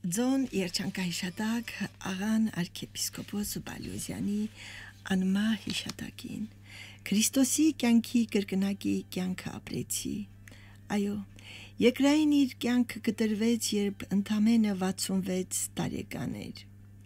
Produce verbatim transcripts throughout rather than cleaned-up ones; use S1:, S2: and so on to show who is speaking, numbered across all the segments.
S1: Ձոն երջանկահիշատակ աղան արքեպիսկոպոս Բալյուզյանի անմա հիշատակին Քրիստոսի կյանքի կրկնակի կյանքը ապրեցի այո երկրային իր կյանքը կտրվեց երբ ընդամենը վաթսունվեց տարեկան էր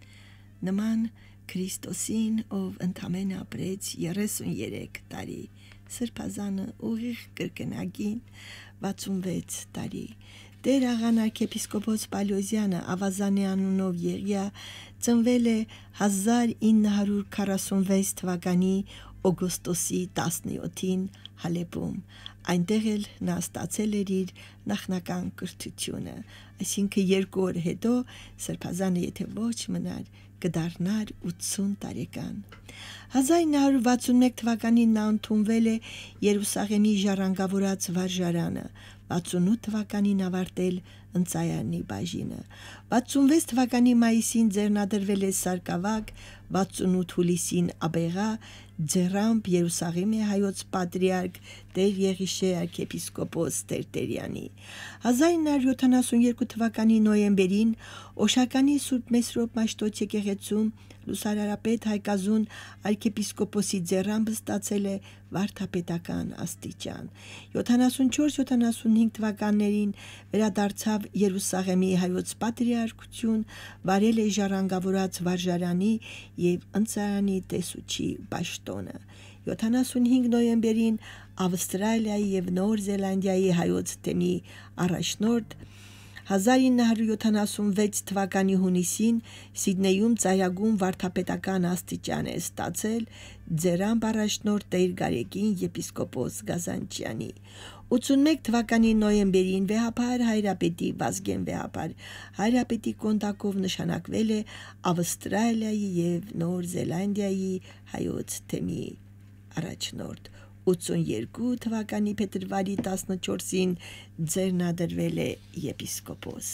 S1: նման Քրիստոսին ով ընդամենը ապրեց երեսուներեք տարի սրբազանը ուղիղ կրկնակին վաթսունվեց տարի Տեր աղան արքեպիսկոպոս Բալյուզյանը ավազանի անունով Եղիա ծնվել է հազար ինը հարյուր քառասունվեց թվականի օգոստոսի տասնյոթին Հալեպում այնտեղ էլ նա ստացել էր իր նախնական կրթությունը այսինքն երկու օր հետո սրբազանը եթե ոչ մնար կդառնար ութսուն տարեկան հազար ինը հարյուր վաթսունմեկ թվականին նա ընդունվել է Երուսաղեմի ժառանգավորած վարժարանը վաթսունութ թվականին ավարտել ընծայարանի բաժինը վաթսունվեց թվականի մայիսին ձեռնադրվել է սարկավակ վաթսունութ հուլիսին աբեղա ձեռամբ Երուսաղեմի հայոց պատրիարք Տեր Եղիշե arczepiskopos Տերտերյանի հազար ինը հարյուր յոթանասունյոթ թվականի նոյեմբերին Օշականի Սուրբ Մեսրոպ Մաշտոց եկեղեցում լուսարարապետ Հայկազուն arczepiskoposi ձեռամբ ստացել է վարդապետական աստիճան յոթանասունչորս յոթանասունհինգ թվականներին վերադարձավ Երուսաղեմի հայոց պատրիարքություն վարել է ժառանգավորած վարժարանի եւ ընծայարանի տեսուչի պաշտոնը յոթանասունհինգ նոյեմբերին Ավստրալիայի եւ Նոր Զելանդիայի հայոց թեմի առաջնորդ հազար ինը հարյուր յոթանասունվեց թվականի հունիսին Սիդնեյում ծայրագուն վարդապետական աստիճան է ստացել ձեռամբ առաջնորդ Տեր Գարեգին եպիսկոպոս Գազանչյանի ութսունմեկ թվականի նոյեմբերին վեհապար հայրապետի Վազգեն վեհապար հայրապետի կոնդակով նշանակվել է Ավստրալիայի եւ Նոր Զելանդիայի հայոց թեմի առաջնորդ ութսունյոթ թվականի փետրվարի տասնչորսին ձեռնադրվել է եպիսկոպոս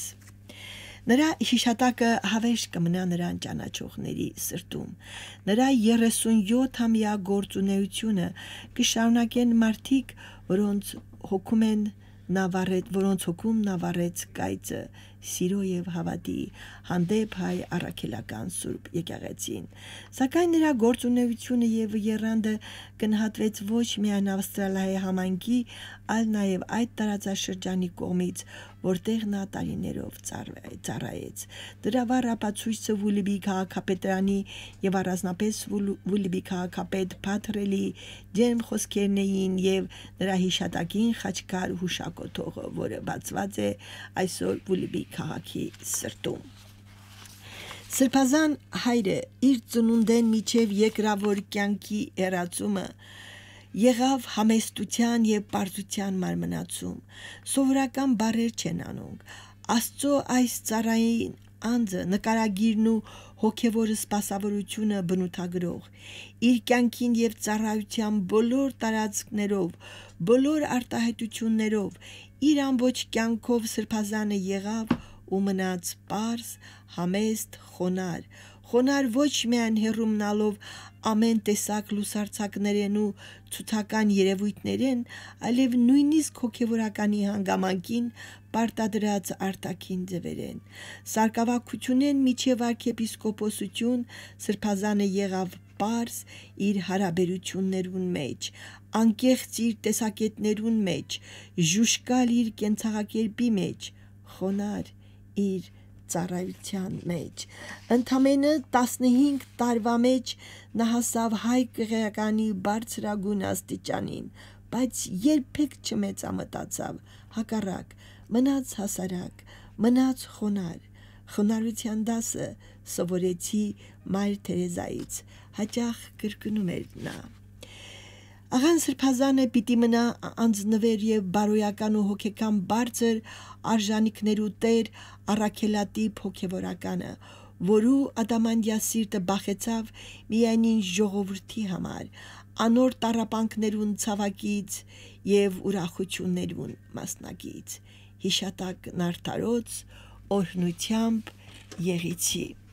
S1: Նրա հիշատակը հավերժ կմնա նրան ճանաչողների սրտում նրա երեսունյոթամյա գործունեությունը կշարունակեն մարդիկ որոնց հոգում են նա վառեց որոնց հոգում նա վառեց կայծը սիրո եւ հավատի հանդեպ հայ առաքելական Սուրբ եկեղեցին սակայն նրա գործունեությունը եւ եռանդը գնահատվեց ոչ միայն Ավստրալիայի համայնքի այլ նաեւ այդ տարածաշրջանի կողմից որտեղ նա տարիներով ծառայեց դրա վառ ապացույցը Վուլիբի քաղաքապետարանի եւ առանձնապես Վուլիբի քաղաքապետ Փաթրելի ջերմ խոսքերն էին եւ նրա հիշատակին խաչքար հուշակոթողը որը բացված է այսօր Վուլիբի քաղաքի սրտում Սրբազան հայրը իր ծնունդեն միջև երկրավոր կյանքի հեռացումը եղավ համեստության եւ պարզության մարմնացում սովորական բառեր չեն անոնք Աստծո այս ծառային անձը նկարագիրն ու հոգևոր սպասավորությունը բնութագրող իր կյանքին եւ ծառայության բոլոր տարածքներով բոլոր արտահայտություններով իր ամբողջ կյանքով սրբազանը եղավ ու մնաց պարզ համեստ խոնար խոնար ոչ միայն հեռու մնալով ամեն տեսակ լուսարձակներեն ու ցուցական երևույթներեն այլև նույնիսկ հոգևորականի հանգամանքին պարտադրած արտաքին ձևերեն սարկավակությունեն միջև arczepiskoposություն սրբազանը եղավ պարզ իր հարաբերություններուն մեջ անկեղծ իր տեսակետներուն մեջ ժուշկալ իր կենցաղակերպի մեջ խոնար իր ծառայության մեջ ընդամենը տասնհինգ տարվա մեջ նա հասավ հայ քրեականի բարձրագույն աստիճանին բայց երբեք չմեծամտածավ հակառակ մնաց հասարակ մնաց խոնար խոնարհության դասը սովորեցի Մայր Թերեզայից հաճախ կրկնում էր նա Աղան սրբազանը պիտի մնա անձնվեր եւ բարոյական ու հոգեկան բարձր արժանիքներու տեր առաքելատիպ հոգևորականը որու ադամանդյա սիրտը բախեցավ միայնին ժողովրդի համար անոր տառապանքներուն ցավակից եւ ուրախություններուն մասնակից հիշատակ նարդարոց օրհնությամբ եղիցի